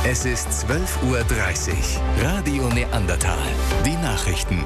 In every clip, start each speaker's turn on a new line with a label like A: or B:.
A: Es ist 12:30 Uhr. Radio Neandertal. Die Nachrichten.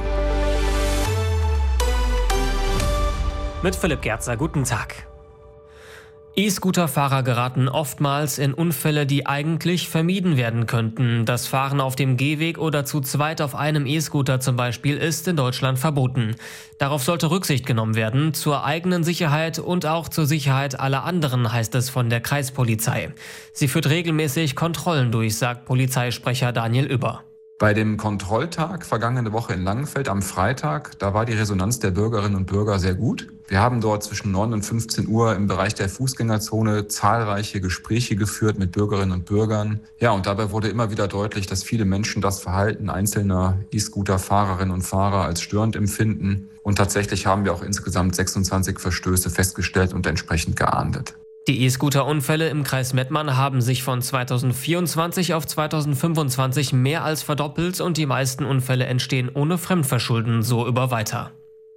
B: Mit Philipp Gerzer, guten Tag. E-Scooter-Fahrer geraten oftmals in Unfälle, die eigentlich vermieden werden könnten. Das Fahren auf dem Gehweg oder zu zweit auf einem E-Scooter zum Beispiel ist in Deutschland verboten. Darauf sollte Rücksicht genommen werden, zur eigenen Sicherheit und auch zur Sicherheit aller anderen, heißt es von der Kreispolizei. Sie führt regelmäßig Kontrollen durch, sagt Polizeisprecher Daniel Über.
C: Bei dem Kontrolltag vergangene Woche in Langenfeld am Freitag, da war die Resonanz der Bürgerinnen und Bürger sehr gut. Wir haben dort zwischen 9 und 15 Uhr im Bereich der Fußgängerzone zahlreiche Gespräche geführt mit Bürgerinnen und Bürgern. Ja, und dabei wurde immer wieder deutlich, dass viele Menschen das Verhalten einzelner E-Scooter-Fahrerinnen und Fahrer als störend empfinden. Und tatsächlich haben wir auch insgesamt 26 Verstöße festgestellt und entsprechend geahndet.
B: Die E-Scooter-Unfälle im Kreis Mettmann haben sich von 2024 auf 2025 mehr als verdoppelt und die meisten Unfälle entstehen ohne Fremdverschulden, so Über weiter.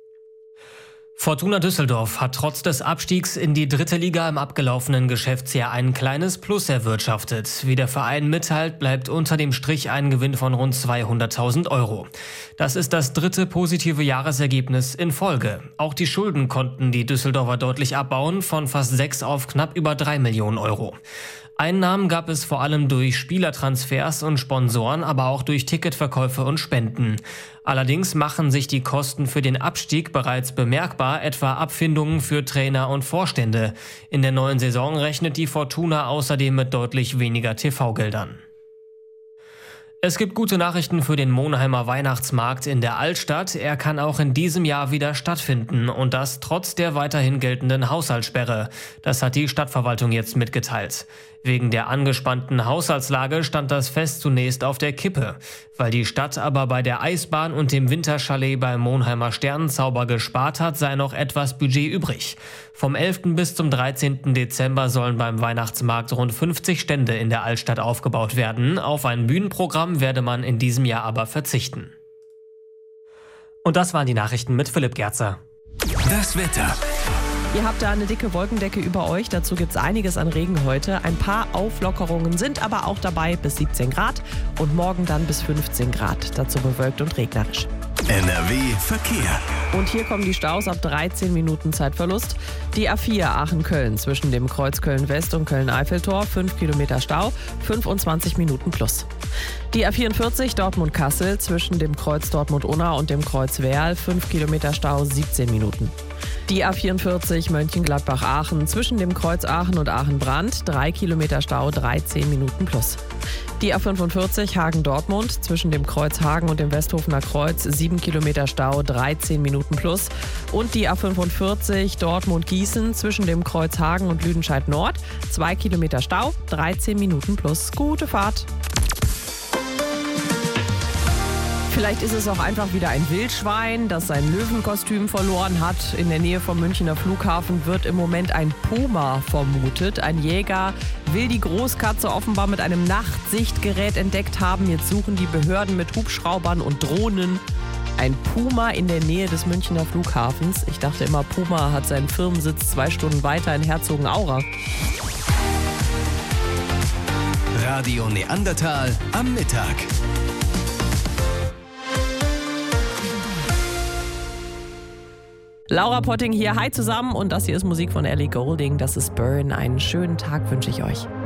B: Fortuna Düsseldorf hat trotz des Abstiegs in die 3. Liga im abgelaufenen Geschäftsjahr ein kleines Plus erwirtschaftet. Wie der Verein mitteilt, bleibt unter dem Strich ein Gewinn von rund 200.000 Euro. Das ist das 3. positive Jahresergebnis in Folge. Auch die Schulden konnten die Düsseldorfer deutlich abbauen, von fast 6 auf knapp über 3 Millionen Euro. Einnahmen gab es vor allem durch Spielertransfers und Sponsoren, aber auch durch Ticketverkäufe und Spenden. Allerdings machen sich die Kosten für den Abstieg bereits bemerkbar, etwa Abfindungen für Trainer und Vorstände. In der neuen Saison rechnet die Fortuna außerdem mit deutlich weniger TV-Geldern. Es gibt gute Nachrichten für den Monheimer Weihnachtsmarkt in der Altstadt. Er kann auch in diesem Jahr wieder stattfinden und das trotz der weiterhin geltenden Haushaltssperre. Das hat die Stadtverwaltung jetzt mitgeteilt. Wegen der angespannten Haushaltslage stand das Fest zunächst auf der Kippe. Weil die Stadt aber bei der Eisbahn und dem Winterchalet beim Monheimer Sternenzauber gespart hat, sei noch etwas Budget übrig. Vom 11. bis zum 13. Dezember sollen beim Weihnachtsmarkt rund 50 Stände in der Altstadt aufgebaut werden. Auf ein Bühnenprogramm werde man in diesem Jahr aber verzichten. Und das waren die Nachrichten mit Philipp Gerzer.
A: Das Wetter.
D: Ihr habt da eine dicke Wolkendecke über euch, dazu gibt es einiges an Regen heute. Ein paar Auflockerungen sind aber auch dabei, bis 17 Grad und morgen dann bis 15 Grad, dazu bewölkt und regnerisch.
A: NRW Verkehr.
D: Und hier kommen die Staus ab 13 Minuten Zeitverlust. Die A4 Aachen-Köln zwischen dem Kreuz Köln-West und Köln-Eiffeltor, 5 Kilometer Stau, 25 Minuten plus. Die A44 Dortmund-Kassel zwischen dem Kreuz Dortmund-Unna und dem Kreuz Werl, 5 Kilometer Stau, 17 Minuten. Die A44 Mönchengladbach-Aachen zwischen dem Kreuz Aachen und Aachen-Brand, 3 Kilometer Stau, 13 Minuten plus. Die A45 Hagen-Dortmund zwischen dem Kreuz Hagen und dem Westhofener Kreuz, 7 Kilometer Stau, 13 Minuten plus. Und die A45 Dortmund-Gießen zwischen dem Kreuz Hagen und Lüdenscheid Nord, 2 Kilometer Stau, 13 Minuten plus. Gute Fahrt! Vielleicht ist es auch einfach wieder ein Wildschwein, das sein Löwenkostüm verloren hat. In der Nähe vom Münchner Flughafen wird im Moment ein Puma vermutet. Ein Jäger will die Großkatze offenbar mit einem Nachtsichtgerät entdeckt haben. Jetzt suchen die Behörden mit Hubschraubern und Drohnen ein Puma in der Nähe des Münchner Flughafens. Ich dachte immer, Puma hat seinen Firmensitz 2 Stunden weiter in Herzogenaurach.
A: Radio Neandertal am Mittag.
D: Laura Potting hier, hi zusammen und das hier ist Musik von Ellie Goulding, das ist Burn. Einen schönen Tag wünsche ich euch.